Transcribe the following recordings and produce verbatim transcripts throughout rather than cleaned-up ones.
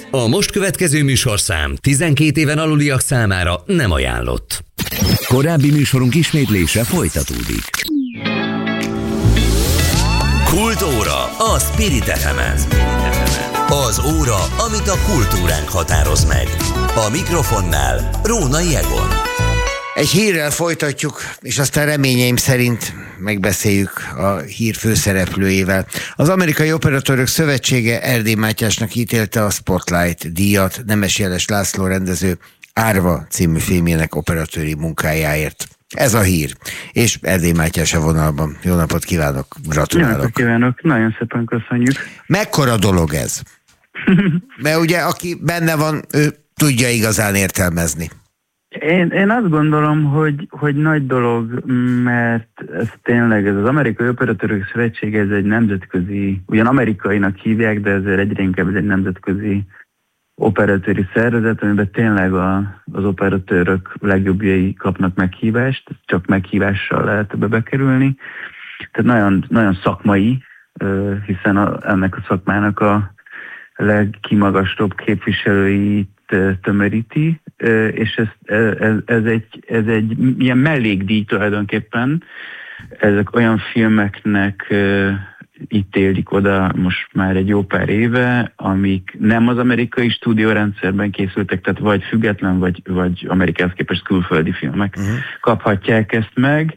A most következő műsorszám tizenkét éven aluliak számára nem ajánlott. Korábbi műsorunk ismétlése folytatódik. Kultúra a Spirit ef emen. Az óra, amit a kultúránk határoz meg. A mikrofonnál Rónai Egon. Egy hírrel folytatjuk, és aztán reményeim szerint megbeszéljük a hír főszereplőjével. Az Amerikai Operatőrök Szövetsége Erdély Mátyásnak ítélte a Spotlight díjat Nemes Jeles László rendező Árva című filmjének operatőri munkájáért. Ez a hír. És Erdély Mátyás a vonalban. Jó napot kívánok, gratulálok. Jó napot kívánok, nagyon szépen köszönjük. Mekkora dolog ez? Mert ugye aki benne van, ő tudja igazán értelmezni. Én, én azt gondolom, hogy, hogy nagy dolog, mert ez tényleg, ez az Amerikai Operatőrök Szövetsége, ez egy nemzetközi, ugyan amerikainak hívják, de ezért egyre inkább ez egy nemzetközi operatőri szervezet, amiben tényleg a, az operatőrök legjobbjai kapnak meghívást, csak meghívással lehet ebbe bekerülni. Tehát nagyon, nagyon szakmai, hiszen a, ennek a szakmának a legkimagaslóbb képviselőit tömöríti, és ez, ez, ez, egy, ez egy ilyen mellékdíj tulajdonképpen. Ezek olyan filmeknek ítélik oda most már egy jó pár éve, amik nem az amerikai stúdiórendszerben készültek, tehát vagy független, vagy, vagy Amerikához képest külföldi filmek uh-huh. kaphatják ezt meg,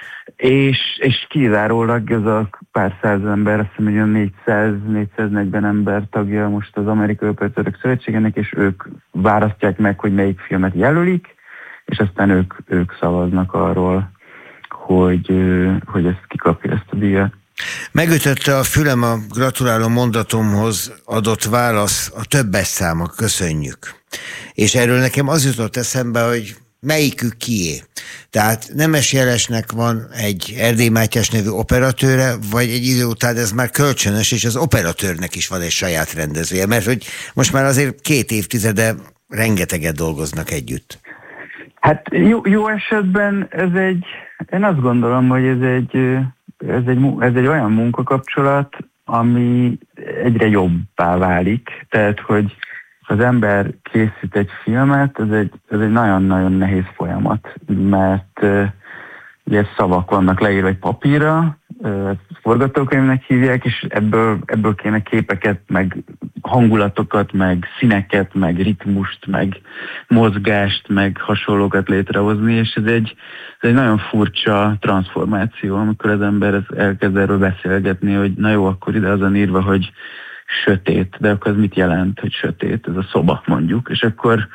és, és kizárólag ez a pár száz ember, azt hiszem, hogy négyszáz-négyszáznegyven ember tagja most az Amerikai Operatőrök Szövetségének, és ők választják meg, hogy melyik filmet jelölik, és aztán ők, ők szavaznak arról, hogy, hogy ezt kikapja ezt a díjat. Megütötte a fülem a gratuláló mondatomhoz adott válasz, a többes száma, köszönjük. És erről nekem az jutott eszembe, hogy melyikük kié. Tehát Nemes Jelesnek van egy Erdély Mátyás nevű operatőre, vagy egy idő után ez már kölcsönös, és az operatőrnek is van egy saját rendezője, mert hogy most már azért két évtizede rengeteget dolgoznak együtt. Hát jó, jó esetben ez egy, én azt gondolom, hogy ez egy, ez egy, ez egy olyan munkakapcsolat, ami egyre jobbá válik, tehát hogy az ember készít egy filmet, ez egy, ez egy nagyon-nagyon nehéz folyamat, mert uh, ugye szavak vannak leírva egy papírra, uh, forgatókönyvnek hívják, és ebből, ebből kéne képeket, meg hangulatokat, meg színeket, meg ritmust, meg mozgást, meg hasonlókat létrehozni, és ez egy, ez egy nagyon furcsa transformáció, amikor az ember elkezd erről beszélgetni, hogy na jó, akkor ide az van írva, hogy sötét, de akkor az mit jelent, hogy sötét? Ez a szoba, mondjuk. És akkor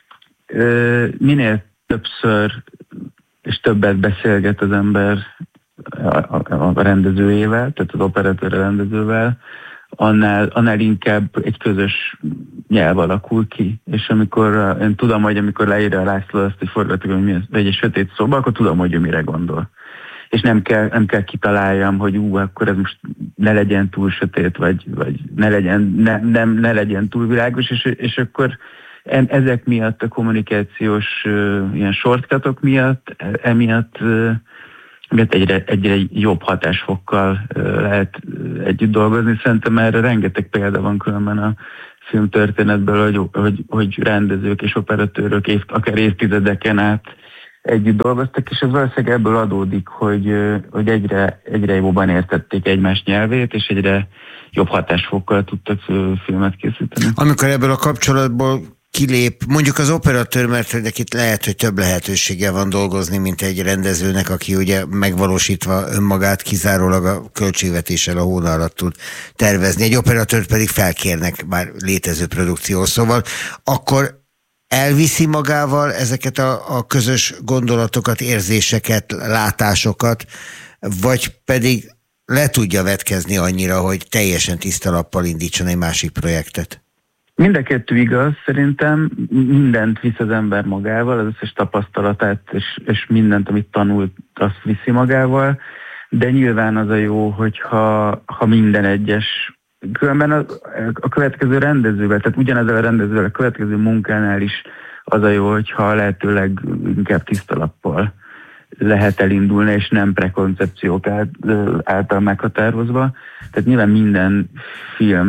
ö, minél többször és többet beszélget az ember a, a, a rendezőjével, tehát az operatőr rendezővel, annál, annál inkább egy közös nyelv alakul ki. És amikor én tudom, hogy amikor leírja a László azt, hogy forgatókönyv, hogy egy sötét szoba, akkor tudom, hogy ő mire gondol. És nem kell, nem kell kitaláljam, hogy ú, akkor ez most ne legyen túl sötét, vagy, vagy ne, legyen, ne, nem, ne legyen túl világos, és, és akkor ezek miatt, a kommunikációs uh, ilyen shortcutok miatt, emiatt uh, egyre, egyre jobb hatásfokkal uh, lehet uh, együtt dolgozni. Szerintem erre rengeteg példa van különben a filmtörténetből, hogy, hogy, hogy rendezők és operatőrök év, akár évtizedeken át együtt dolgoztak, és ez valószínűleg ebből adódik, hogy, hogy egyre, egyre jobban értették egymás nyelvét, és egyre jobb hatásfokkal tudtak filmet készíteni. Amikor ebből a kapcsolatból kilép, mondjuk az operatőr, mert neki lehet, hogy több lehetősége van dolgozni, mint egy rendezőnek, aki ugye megvalósítva önmagát kizárólag a költségvetéssel a hóna alatt tud tervezni. Egy operatőrt pedig felkérnek már létező produkcióhoz. Szóval akkor elviszi magával ezeket a, a közös gondolatokat, érzéseket, látásokat, vagy pedig le tudja vetkezni annyira, hogy teljesen tiszta lappal indítson egy másik projektet? Mind a kettő igaz, szerintem mindent visz az ember magával, az összes tapasztalatát és, és mindent, amit tanult, azt viszi magával, de nyilván az a jó, hogyha ha minden egyes, különben a, a következő rendezővel, tehát ugyanezzel a rendezővel a következő munkánál is az a jó, hogyha lehetőleg inkább tiszta lappal lehet elindulni, és nem prekoncepciók által meghatározva. Tehát nyilván minden film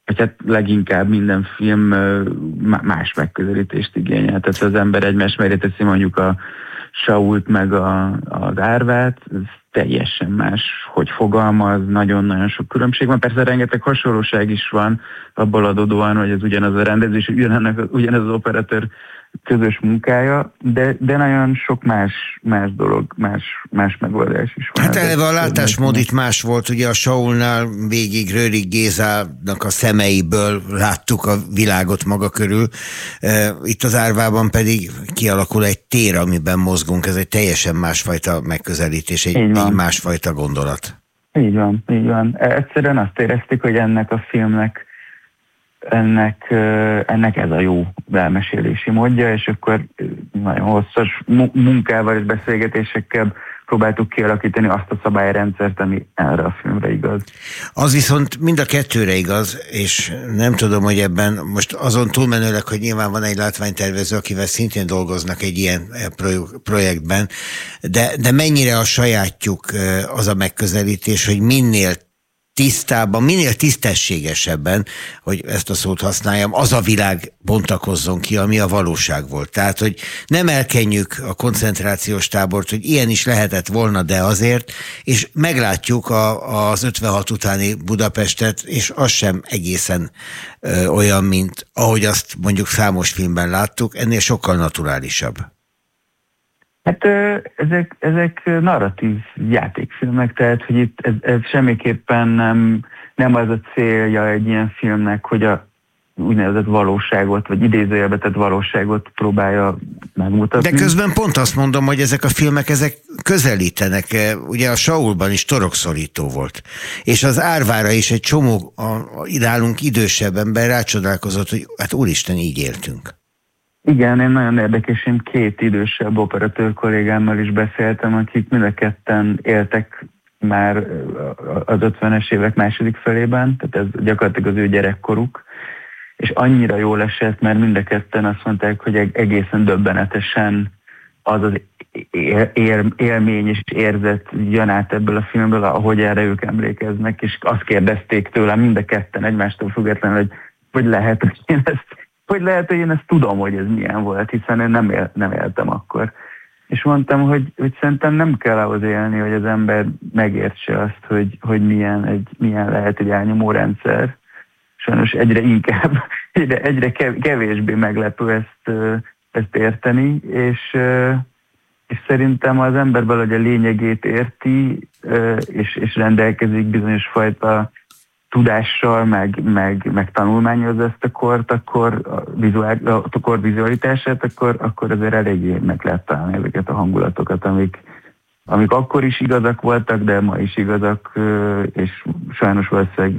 vagy hát leginkább minden film más megközelítést igényel. Tehát az ember egymás mellé teszi mondjuk a Sault meg a, az Árvát, ez teljesen más, hogy fogalmaz, nagyon-nagyon sok különbség van. Persze rengeteg hasonlóság is van abból adódóan, hogy ez ugyanaz a rendezés, ugyanaz, ugyanaz az operatőr közös munkája, de, de nagyon sok más, más dolog, más, más megoldás is van. Hát eleve a látásmód itt más volt, ugye a Saulnál végig Rőrig Gézának a szemeiből láttuk a világot maga körül, itt az Árvában pedig kialakul egy tér, amiben mozgunk, ez egy teljesen másfajta megközelítés, egy, egy másfajta gondolat. Így van, így van. Egyszerűen azt érezték, hogy ennek a filmnek Ennek, ennek ez a jó elmesélési módja, és akkor nagyon hosszas munkával és beszélgetésekkel próbáltuk kialakítani azt a szabályrendszert, ami erre a filmre igaz. Az viszont mind a kettőre igaz, és nem tudom, hogy ebben most azon túlmenőleg, hogy nyilván van egy látványtervező, akivel szintén dolgoznak egy ilyen projektben, de, de mennyire a sajátjuk az a megközelítés, hogy minél tisztában, minél tisztességesebben, hogy ezt a szót használjam, az a világ bontakozzon ki, ami a valóság volt. Tehát, hogy nem elkenjük a koncentrációs tábort, hogy ilyen is lehetett volna, de azért, és meglátjuk a, az ötvenhat utáni Budapestet, és az sem egészen ö, olyan, mint ahogy azt mondjuk számos filmben láttuk, ennél sokkal naturálisabb. Hát ezek, ezek narratív játékfilmek, tehát hogy itt ez, ez semmiképpen nem, nem az a célja egy ilyen filmnek, hogy a úgynevezett valóságot, vagy idézőjelbe tett valóságot próbálja megmutatni. De közben pont azt mondom, hogy ezek a filmek, ezek közelítenek. Ugye a Saulban is torokszorító volt. És az Árvára is egy csomó a, a, nálunk idősebb ember rácsodálkozott, hogy hát úristen, így éltünk. Igen, én nagyon érdekes, én két idősebb operatőr kollégámmal is beszéltem, akik mind a ketten éltek már az ötvenes évek második felében, tehát ez gyakorlatilag az ő gyerekkoruk, és annyira jól esett, mert mind a ketten azt mondták, hogy egészen döbbenetesen az az él, él, élmény és érzet jön át ebből a filmből, ahogy erre ők emlékeznek, és azt kérdezték tőlem mind a ketten egymástól függetlenül, hogy hogy lehet, hogy én ezt hogy lehet, hogy én ezt tudom, hogy ez milyen volt, hiszen én nem, él, nem éltem akkor. És mondtam, hogy, hogy szerintem nem kell ahhoz élni, hogy az ember megértse azt, hogy, hogy milyen, egy, milyen lehet egy elnyomó rendszer. Sajnos egyre inkább, egyre, egyre kevésbé meglepő ezt, ezt érteni, és, és szerintem az ember valahogy a lényegét érti, és, és rendelkezik bizonyos fajta tudással, meg, meg, meg tanulmányozza ezt a kort, akkor a, vizuál, a kor vizualitását, akkor, akkor azért eléggé meg lehet találni ezeket a hangulatokat, amik, amik akkor is igazak voltak, de ma is igazak, és sajnos valószínűleg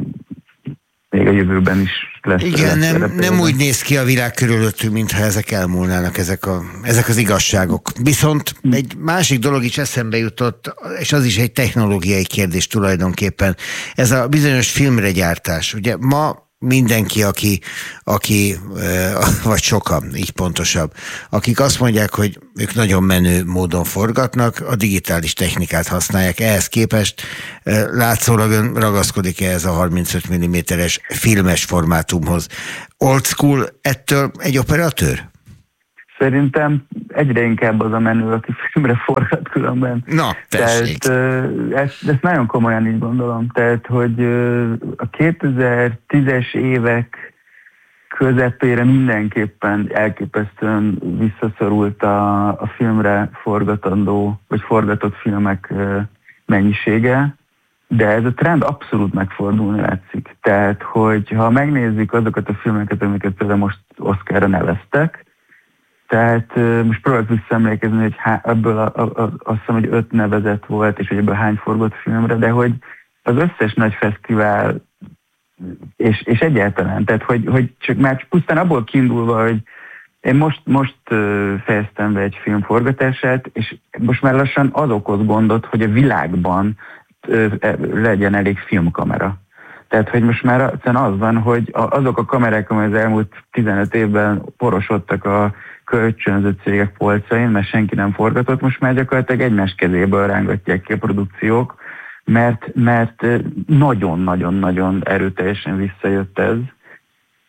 még a jövőben is lesz. Igen, lesz nem, nem úgy néz ki a világ körülöttünk, mintha ezek elmúlnának, ezek, a, ezek az igazságok. Viszont egy másik dolog is eszembe jutott, és az is egy technológiai kérdés tulajdonképpen. Ez a bizonyos filmregyártás. Ugye ma mindenki, aki, aki, vagy sokan, így pontosabb, akik azt mondják, hogy ők nagyon menő módon forgatnak, a digitális technikát használják. Ehhez képest látszólag ön ragaszkodik ehhez a harmincöt milliméteres filmes formátumhoz. Old school ettől egy operatőr? Szerintem egyre inkább az a menő, aki filmre forgat különben. Na, tessék. Tehát ezt, ezt nagyon komolyan így gondolom. Tehát, hogy a kétezer-tízes évek közepére mindenképpen elképesztően visszaszorult a, a filmre forgatandó, vagy forgatott filmek mennyisége, de ez a trend abszolút megfordulni látszik. Tehát, hogy ha megnézzük azokat a filmeket, amiket például most Oscarra neveztek, tehát most próbálok visszaemlékezni, hogy há, ebből a, a, a, azt hiszem, hogy öt nevezet volt, és hogy ebből hány forgott filmre, de hogy az összes nagy fesztivál, és, és egyáltalán, tehát hogy, hogy csak már pusztán abból kiindulva, hogy én most, most fejeztem be egy film forgatását, és most már lassan az okoz gondot, hogy a világban legyen elég filmkamera. Tehát, hogy most már az van, hogy azok a kamerák, amely az elmúlt tizenöt évben porosodtak a kölcsönző cégek polcain, mert senki nem forgatott, most már gyakorlatilag egymás kezéből rángatják ki a produkciók, mert, mert nagyon-nagyon-nagyon erőteljesen visszajött ez,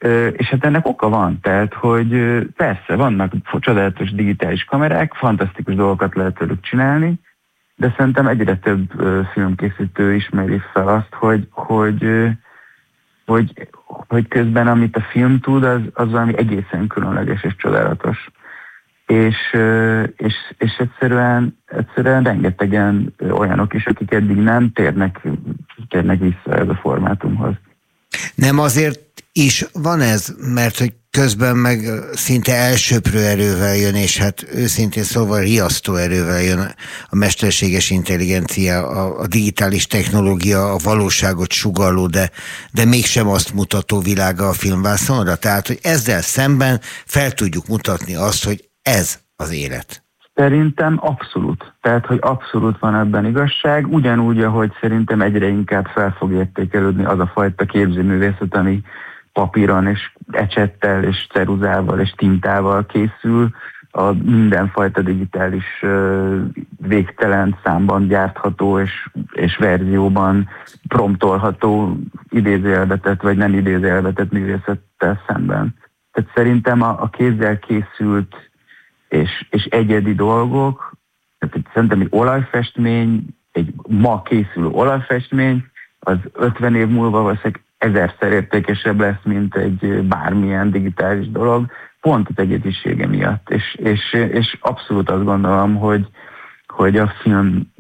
És hát ennek oka van, tehát, hogy persze vannak csodálatos digitális kamerák, fantasztikus dolgokat lehet velük csinálni, de szerintem egyre több filmkészítő ismeri fel azt, hogy, hogy, hogy, hogy közben amit a film tud, az, az valami egészen különleges és csodálatos. És, és, és egyszerűen, egyszerűen rengetegen olyanok is, akik eddig nem térnek, térnek vissza ez a formátumhoz. Nem azért is van ez, mert hogy közben meg szinte elsöprő erővel jön, és hát őszintén szóval riasztó erővel jön a mesterséges intelligencia, a, a digitális technológia, a valóságot sugalló, de, de mégsem azt mutató világa a filmvászonra. Tehát, hogy ezzel szemben fel tudjuk mutatni azt, hogy ez az élet. Szerintem abszolút. Tehát, hogy abszolút van ebben igazság, ugyanúgy, ahogy szerintem egyre inkább fel fog értékelődni az a fajta képzőművészet, ami papíron és ecsettel és ceruzával és tintával készül, a mindenfajta digitális végtelen számban gyártható és, és verzióban promptolható idézőjelbetet vagy nem idézőjelbetet művészettel szemben. Tehát szerintem a, a kézzel készült és, és egyedi dolgok, tehát szerintem egy olajfestmény, egy ma készülő olajfestmény, az ötven év múlva valószínűleg ezerszer értékesebb lesz, mint egy bármilyen digitális dolog, pont az egyedisége miatt. És, és, és abszolút azt gondolom, hogy, hogy a film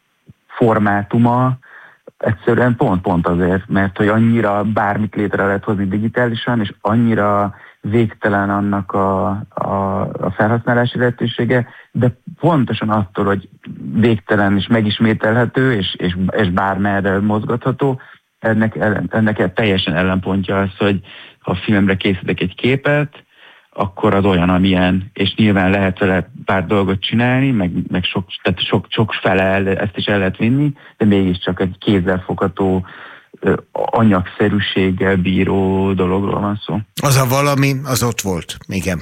formátuma egyszerűen pont-pont azért, mert hogy annyira bármit létre lehet hozni digitálisan, és annyira végtelen annak a, a, a felhasználási lehetősége, de pontosan attól, hogy végtelen és megismételhető, és, és, és bármerre mozgatható, ennek, ennek teljesen ellenpontja az, hogy ha a filmre készítek egy képet, akkor az olyan, amilyen, és nyilván lehet vele pár dolgot csinálni, meg, meg sok, tehát sok, sok fele ezt is el lehet vinni, de mégiscsak egy kézzelfogható, anyagszerűséggel bíró dologról van szó. Az a valami, az ott volt, igen.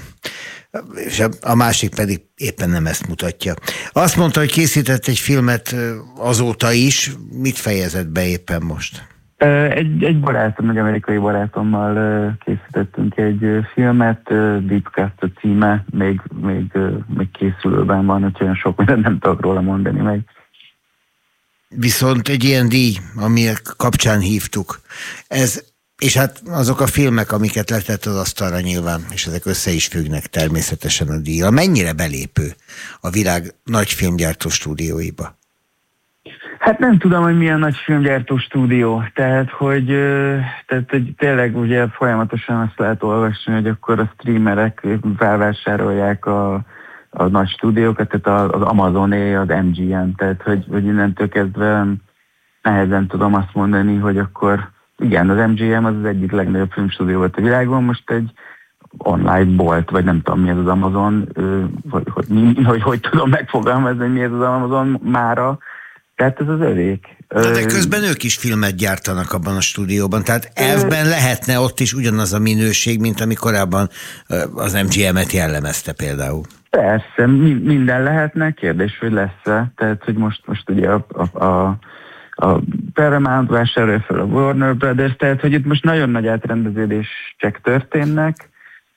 És a másik pedig éppen nem ezt mutatja. Azt mondta, hogy készített egy filmet azóta is. Mit fejezett be éppen most? Egy, egy barátom, egy amerikai barátommal készítettünk egy filmet, Deepcast a címe, még, még, még készülőben van, úgyhogy olyan sok mindent nem tudok róla mondani meg. Viszont egy ilyen díj, ami kapcsán hívtuk, ez, és hát azok a filmek, amiket letett az asztalra nyilván, és ezek össze is függnek természetesen a díjjal. Mennyire belépő a világ nagy filmgyártó stúdióiba? Hát nem tudom, hogy milyen nagy filmgyártó stúdió, tehát hogy, tehát, hogy tényleg ugye folyamatosan azt lehet olvasni, hogy akkor a streamerek felvásárolják a, a nagy stúdiókat, tehát az Amazoné, az em gé em, tehát hogy, hogy innentől kezdve nehezen tudom azt mondani, hogy akkor igen, az em gé em az az egyik legnagyobb filmstúdió volt a világon, most egy online bolt, vagy nem tudom mi ez az Amazon, hogy hogy, hogy, hogy tudom megfogalmazni, hogy mi ez az Amazon mára, tehát ez az övék. Na de közben ők is filmet gyártanak abban a stúdióban, tehát elvben lehetne ott is ugyanaz a minőség, mint ami korábban az em gé em-et jellemezte például. Persze, minden lehetne, kérdés, hogy lesz-e. Tehát, hogy most, most ugye a, a, a, a Paramount vásárolja fel a Warner Brothers, tehát, hogy itt most nagyon nagy átrendeződések történnek.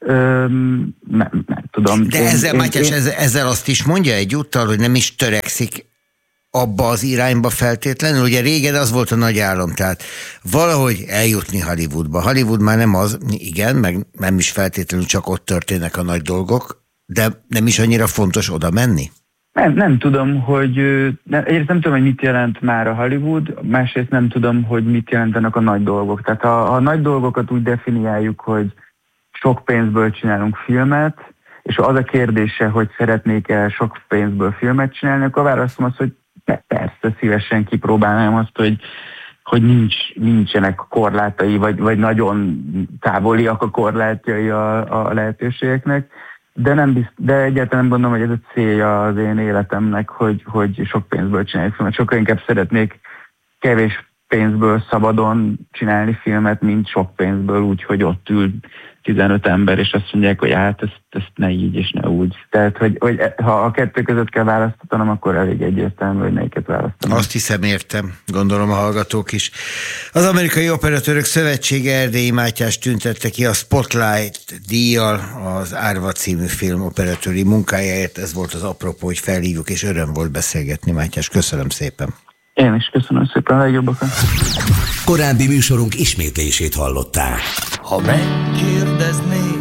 Öm, nem, nem tudom. De ezzel, én, Mátyás, én... ezzel, ezzel azt is mondja egyúttal, hogy nem is törekszik abba az irányba feltétlenül. Ugye régen az volt a nagy álom, tehát valahogy eljutni Hollywoodba. Hollywood már nem az, igen, meg nem is feltétlenül csak ott történnek a nagy dolgok, de nem is annyira fontos oda menni? Nem, nem tudom, hogy nem, egyrészt nem tudom, hogy mit jelent már a Hollywood, másrészt nem tudom, hogy mit jelentenek a nagy dolgok. Tehát ha, ha a nagy dolgokat úgy definiáljuk, hogy sok pénzből csinálunk filmet, és az a kérdése, hogy szeretnék-e sok pénzből filmet csinálni, akkor válaszom azt, hogy persze, szívesen kipróbálnám azt, hogy, hogy nincs, nincsenek korlátai, vagy, vagy nagyon távoliak a korlátjai a, a lehetőségeknek, de, nem bizt, de egyáltalán nem gondolom, hogy ez a célja az én életemnek, hogy, hogy sok pénzből csináljuk filmet. Sokkal inkább szeretnék kevés pénzből szabadon csinálni filmet, mint sok pénzből úgy, hogy ott ül tizenöt ember, és azt mondják, hogy hát ezt, ezt ne így és ne úgy. Tehát, hogy, hogy ha a kettő között kell választanom, akkor elég egyértelmű, hogy melyiket választanom. Azt hiszem, értem, gondolom a hallgatók is. Az Amerikai Operatőrök Szövetsége Erdélyi Mátyás tüntette ki a Spotlight díjjal az Árva című film operatőri munkájáért. Ez volt az apropó, hogy felhívjuk, és öröm volt beszélgetni, Mátyás. Köszönöm szépen. Én is köszönöm szépen, a legjobbakat. Korábbi műsorunk ismétlését hallották. Ha megkérdeznék,